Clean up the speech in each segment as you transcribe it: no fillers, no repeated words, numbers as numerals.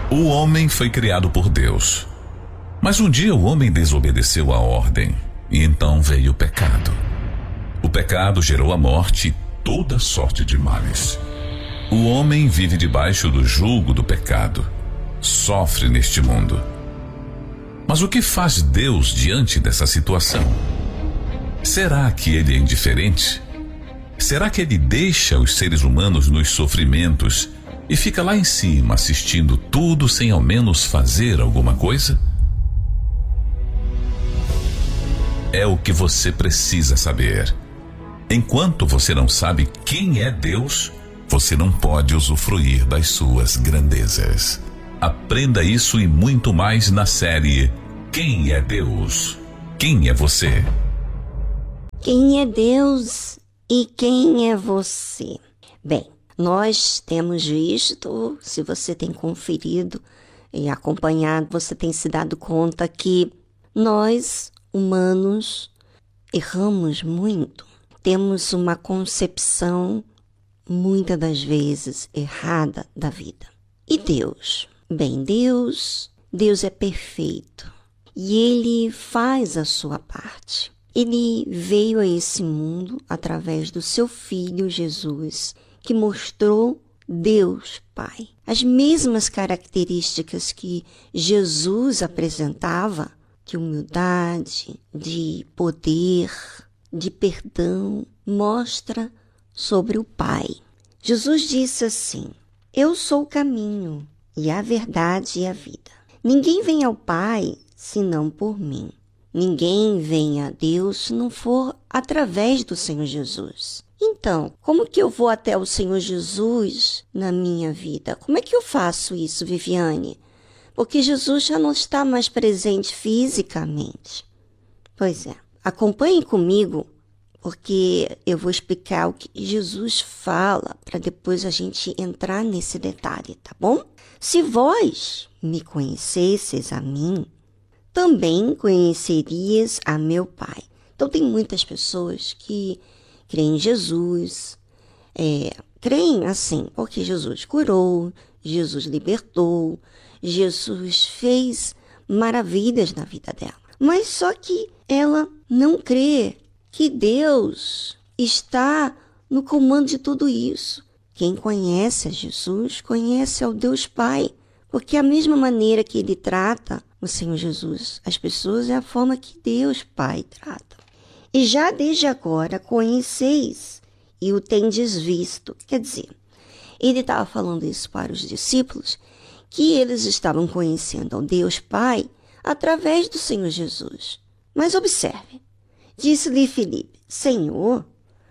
O homem foi criado por Deus. Mas um dia o homem desobedeceu a ordem e então veio o pecado. O pecado gerou a morte e toda sorte de males. O homem vive debaixo do jugo do pecado. Sofre neste mundo. Mas o que faz Deus diante dessa situação? Será que ele é indiferente? Será que ele deixa os seres humanos nos sofrimentos e fica lá em cima assistindo tudo sem ao menos fazer alguma coisa? É o que você precisa saber. Enquanto você não sabe quem é Deus, você não pode usufruir das suas grandezas. Aprenda isso e muito mais na série Quem é Deus? Quem é você? Quem é Deus e quem é você? Bem, nós temos visto, se você tem conferido e acompanhado, você tem se dado conta que nós, humanos, erramos muito. Temos uma concepção, muitas das vezes, errada da vida. E Deus? Bem, Deus é perfeito e Ele faz a sua parte. Ele veio a esse mundo através do seu Filho Jesus, que mostrou Deus Pai. As mesmas características que Jesus apresentava, de humildade, de poder, de perdão, mostra sobre o Pai. Jesus disse assim: eu sou o caminho e a verdade e a vida. Ninguém vem ao Pai senão por mim. Ninguém vem a Deus se não for através do Senhor Jesus. Então, como que eu vou até o Senhor Jesus na minha vida? Como é que eu faço isso, Viviane? Porque Jesus já não está mais presente fisicamente. Pois é, acompanhe comigo, porque eu vou explicar o que Jesus fala para depois a gente entrar nesse detalhe, tá bom? Se vós me conhecesseis a mim, também conhecerias a meu Pai. Então tem muitas pessoas que creem em Jesus, creem assim, porque Jesus curou, Jesus libertou, Jesus fez maravilhas na vida dela. Mas só que ela não crê que Deus está no comando de tudo isso. Quem conhece a Jesus, conhece ao Deus Pai, porque a mesma maneira que Ele trata o Senhor Jesus, as pessoas, é a forma que Deus Pai trata. E já desde agora conheceis e o tendes visto. Quer dizer, Ele estava falando isso para os discípulos, que eles estavam conhecendo ao Deus Pai através do Senhor Jesus. Mas observe, disse-lhe Filipe: Senhor,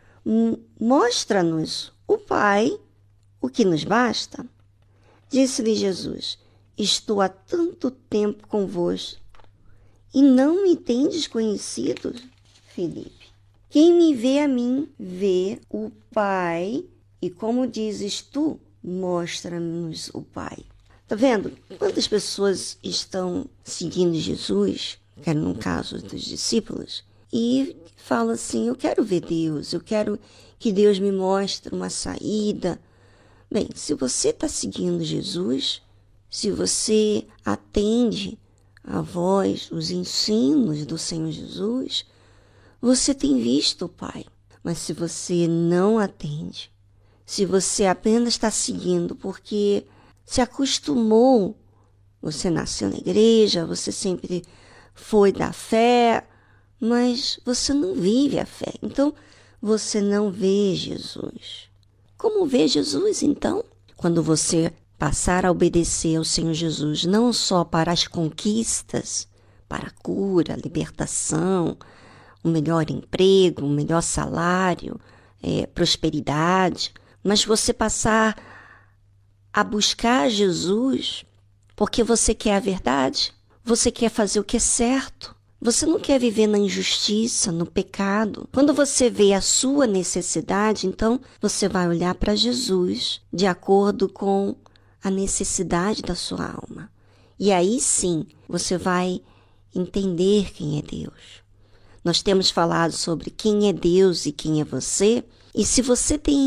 mostra-nos o Pai, o que nos basta. Disse-lhe Jesus: estou há tanto tempo convosco e não me tendes conhecido, Filipe. Quem me vê a mim, vê o Pai, e como dizes tu, mostra-nos o Pai. Tá vendo? Quantas pessoas estão seguindo Jesus, que era no caso dos discípulos, e falam assim: eu quero ver Deus, eu quero que Deus me mostre uma saída. Bem, se você está seguindo Jesus, se você atende a voz, os ensinos do Senhor Jesus, você tem visto o Pai. Mas se você não atende, se você apenas está seguindo porque se acostumou, você nasceu na igreja, você sempre foi da fé, mas você não vive a fé. Então, você não vê Jesus. Como vê Jesus, então? Quando você passar a obedecer ao Senhor Jesus, não só para as conquistas, para a cura, a libertação, um melhor emprego, um melhor salário, prosperidade, mas você passar a buscar Jesus porque você quer a verdade, você quer fazer o que é certo, você não quer viver na injustiça, no pecado. Quando você vê a sua necessidade, então você vai olhar para Jesus de acordo com a necessidade da sua alma. E aí sim, você vai entender quem é Deus. Nós temos falado sobre quem é Deus e quem é você. E se você tem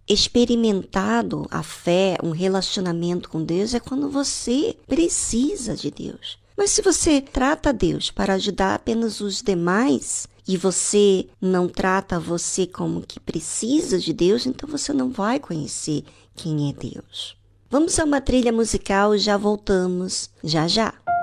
experimentado a fé, um relacionamento com Deus, é quando você precisa de Deus. Mas se você trata Deus para ajudar apenas os demais e você não trata você como que precisa de Deus, então você não vai conhecer quem é Deus. Vamos a uma trilha musical, já voltamos, já já.